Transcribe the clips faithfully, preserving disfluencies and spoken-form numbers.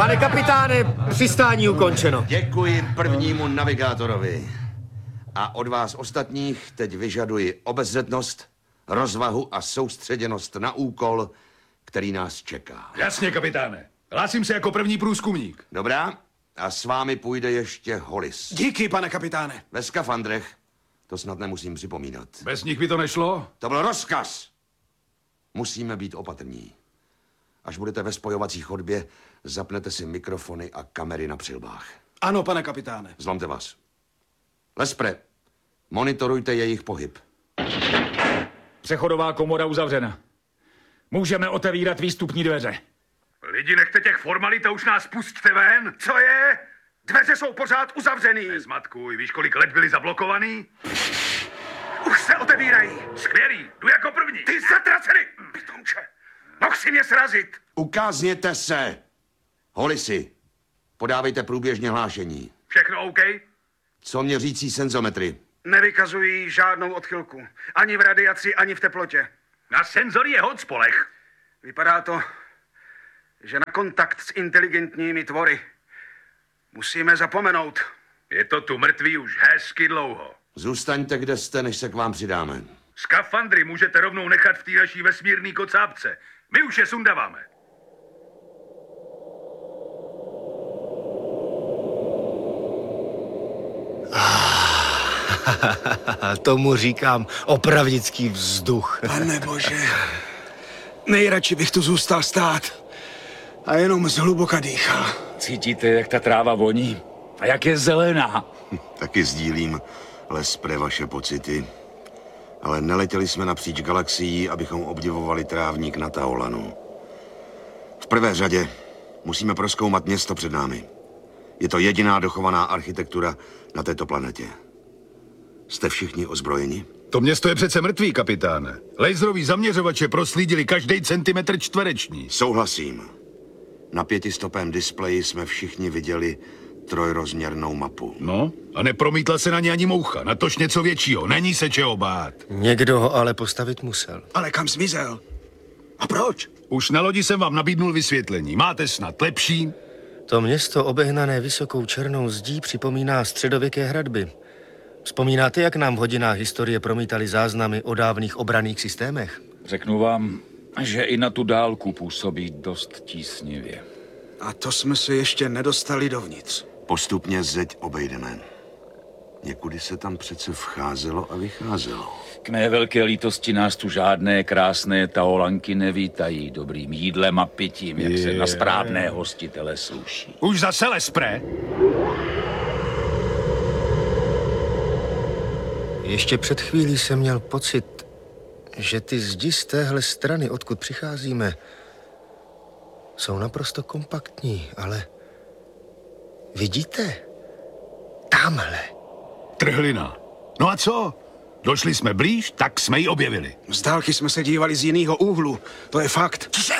Pane kapitáne, přistání ukončeno. Děkuji prvnímu navigátorovi. A od vás ostatních teď vyžaduji obezřetnost, rozvahu a soustředěnost na úkol, který nás čeká. Jasně, kapitáne. Hlásím se jako první průzkumník. Dobrá? A s vámi půjde ještě Hollis. Díky, pane kapitáne. Ve skafandrech. To snad nemusím připomínat. Bez nich by to nešlo? To byl rozkaz. Musíme být opatrní. Až budete ve spojovací chodbě, zapnete si mikrofony a kamery na přilbách. Ano, pane kapitáne. Zlomte vás. Lespre, monitorujte jejich pohyb. Přechodová komora uzavřena. Můžeme otevírat výstupní dveře. Lidi, nechte těch formalit a už nás pusťte ven. Co je? Dveře jsou pořád uzavřený. Nezmatkuj, víš, kolik let byli zablokovaný? Už se otevírají. Skvělý, jdu jako první. Ty zatracený, pitomče. Mohl si mě srazit. Ukázněte se. Hollisi, podávejte průběžně hlášení. Všechno OK? Co měřící senzometry? Nevykazují žádnou odchylku. Ani v radiaci, ani v teplotě. Na senzory je hod spolech. Vypadá to, že na kontakt s inteligentními tvory musíme zapomenout. Je to tu mrtvý už hezky dlouho. Zůstaňte, kde jste, než se k vám přidáme. Skafandry můžete rovnou nechat v té naší vesmírný kocápce. My už je sundáváme. Tomu říkám opravdický vzduch. Pane bože, nejradši bych tu zůstal stát a jenom zhluboka dýchal. Cítíte, jak ta tráva voní? A jak je zelená? Taky sdílím, Lespre, vaše pocity. Ale neletěli jsme napříč galaxií, abychom obdivovali trávník na Taolanu. V prvé řadě musíme prozkoumat město před námi. Je to jediná dochovaná architektura na této planetě. Jste všichni ozbrojeni? To město je přece mrtvý, kapitáne. Laserový zaměřovače proslídili každý centimetr čtvereční. Souhlasím. Na pětistopém displeji jsme všichni viděli trojrozměrnou mapu. No, a nepromítla se na ně ani moucha. Natož něco většího. Není se čeho bát. Někdo ho ale postavit musel. Ale kam zmizel? A proč? Už na lodi jsem vám nabídnul vysvětlení. Máte snad lepší? To město obehnané vysokou černou zdí připomíná středověké hradby. Vzpomínáte, jak nám v hodinách historie promítali záznamy o dávných obranných systémech? Řeknu vám, že i na tu dálku působí dost tísnivě. A to jsme se ještě nedostali dovnitř. Postupně zeď obejdeme. Někudy se tam přece vcházelo a vycházelo. K mé velké lítosti nás tu žádné krásné taolanky nevítají dobrým jídlem a pitím, jak se na správné hostitele sluší. Už zase Lespre? Ještě před chvílí jsem měl pocit, že ty zdi z téhle strany, odkud přicházíme, jsou naprosto kompaktní, ale vidíte? Tamhle. Trhlina. No a co? Došli jsme blíž, tak jsme ji objevili. Z dálky jsme se dívali z jiného úhlu. To je fakt. Tiše!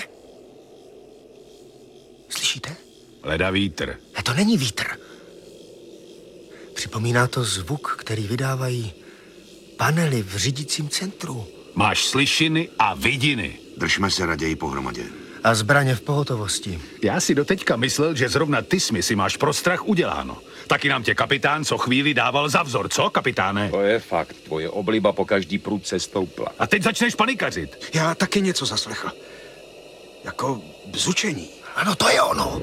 Slyšíte? Leda vítr. Ne, to není vítr. Připomíná to zvuk, který vydávají panely v řídícím centru. Máš slyšiny a vidiny. Držme se raději pohromadě. A zbraně v pohotovosti. Já si doteďka myslel, že zrovna ty smy si máš pro strach uděláno. Taky nám tě kapitán co chvíli dával za vzor, co, kapitáne? To je fakt. Tvoje obliba po každý prudce stoupla. A teď začneš panikařit. Já taky něco zaslechl. Jako bzučení. Ano, to je ono.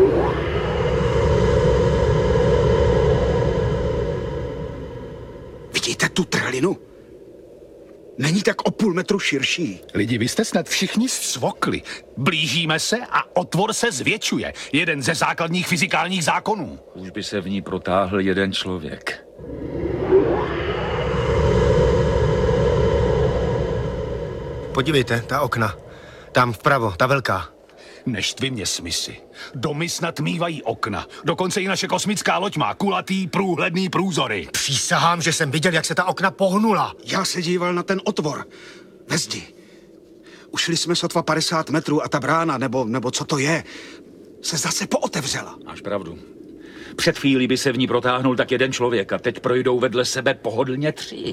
Vidíte tu trhlinu? Není tak o půl metru širší. Lidi, vy jste snad všichni svokli. Blížíme se a otvor se zvětšuje. Jeden ze základních fyzikálních zákonů. Už by se v ní protáhl jeden člověk. Podívejte, ta okna. Tam vpravo, ta velká. Neštvi mě smysly. Domy snad mývají okna. Dokonce i naše kosmická loď má kulatý, průhledný průzory. Přísahám, že jsem viděl, jak se ta okna pohnula. Já se díval na ten otvor. Ve zdi. Ušli jsme sotva padesát metrů a ta brána, nebo, nebo co to je, se zase pootevřela. Máš pravdu. Před chvílí by se v ní protáhnul tak jeden člověk a teď projdou vedle sebe pohodlně tři.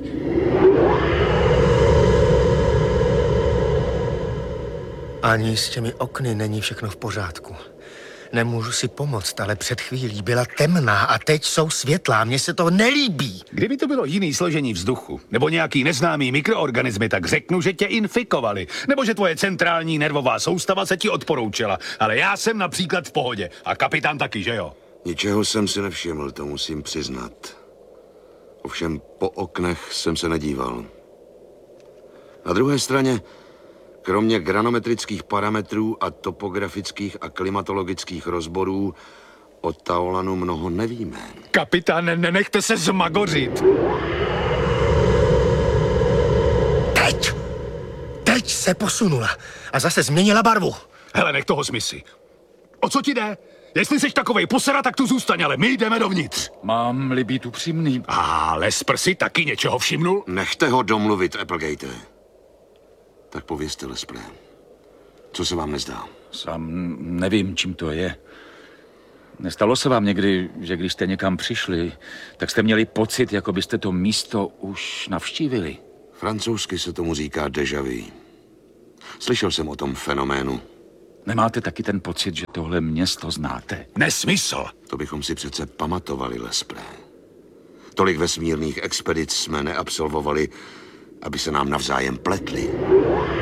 Ani s těmi okny není všechno v pořádku. Nemůžu si pomoct, ale před chvílí byla temná a teď jsou světlá. Mně se to nelíbí. Kdyby to bylo jiný složení vzduchu, nebo nějaký neznámý mikroorganismy, tak řeknu, že tě infikovali. Nebo že tvoje centrální nervová soustava se ti odporoučela. Ale já jsem například v pohodě. A kapitán taky, že jo? Ničeho jsem si nevšiml, to musím přiznat. Ovšem po oknech jsem se nedíval. Na druhé straně, kromě granometrických parametrů a topografických a klimatologických rozborů, o Taolanu mnoho nevíme. Kapitáne, nenechte se zmagořit. Teď! Teď se posunula a zase změnila barvu. Hele, nech toho smysly. O co ti jde? Jestli jsi takovej posera, tak tu zůstaň, ale my jdeme dovnitř. Mám-li být upřímný, A Lesper si taky něčeho všimnul? Nechte ho domluvit, Applegate. Tak povězte, Lespre. Co se vám nezdá? sám nevím, čím to je. Nestalo se vám někdy, že když jste někam přišli, tak jste měli pocit, jako byste to místo už navštívili? Francouzsky se tomu říká déjà vu. Slyšel jsem o tom fenoménu. Nemáte taky ten pocit, že tohle město znáte? Nesmysl. To bychom si přece pamatovali, Lespre. Tolik vesmírných expedic jsme neabsolvovali, aby se nám navzájem pletli.